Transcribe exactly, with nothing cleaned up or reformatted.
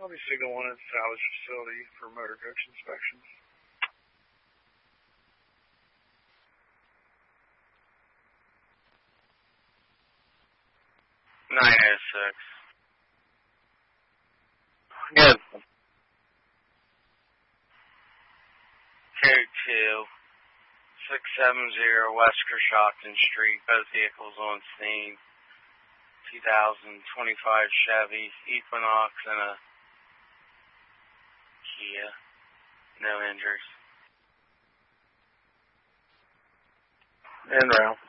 I'll be Signal one at the salvage facility for motor coach inspections. nine oh six. Good. Code two. six seven zero West Coshocton Street. Both vehicles on scene. two thousand twenty-five Chevy Equinox and a Kia. No injuries. En route.